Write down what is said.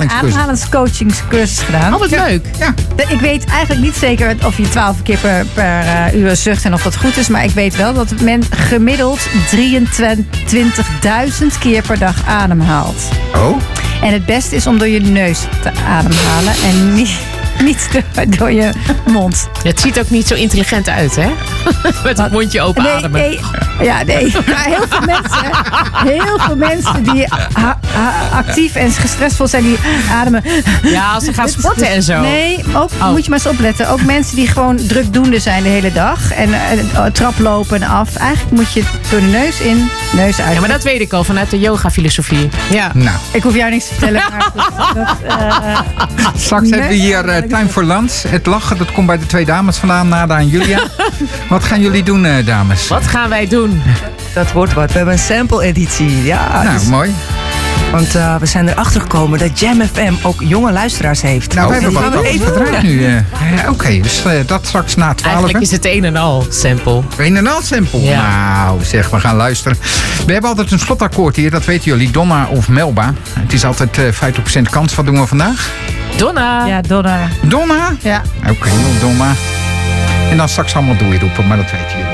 ademhalingscursus. Ademhalingscoachingscursus gedaan. Oh, wat leuk. Ja. Ik weet eigenlijk niet zeker of je 12 keer per uur zucht en of dat goed is. Maar ik weet wel dat men gemiddeld 23.000 keer per dag ademhaalt. Oh, En het beste is om door je neus te ademhalen en niet door je mond. Het ziet ook niet zo intelligent uit, hè? Met het mondje open ademen. Nee. Maar heel veel mensen die actief en gestressvol zijn, die ademen. Ja, als ze gaan sporten en zo. Nee, ook moet je maar eens opletten. Ook mensen die gewoon drukdoende zijn de hele dag. En traplopen af. Eigenlijk moet je door de neus in, neus uit. Ja, maar dat weet ik al vanuit de yoga-filosofie. Ja. nou. Ik hoef jou niks te vertellen. Maar Straks hebben we hier Time for Lunch. Het lachen, dat komt bij de twee dames vandaan, Nada en Julia. Wat gaan jullie doen, dames? Wat gaan wij doen? Dat wordt wat. We hebben een sample-editie. Ja, Nou, dus- mooi. want we zijn erachter gekomen dat Jam FM ook jonge luisteraars heeft. Nou, we hebben En die wat gaan we gedraaid nu. Oké, dus dat straks na 12. Eigenlijk is het een en al sample. Een en al sample. Ja. Nou, zeg, we gaan luisteren. We hebben altijd een slotakkoord hier, dat weten jullie. Donna of Melba. Het is altijd 50% kans. Wat doen we vandaag? Donna. ja, Donna. Donna? Ja. Oké, Donna. En dan straks allemaal doei roepen, maar dat weten jullie.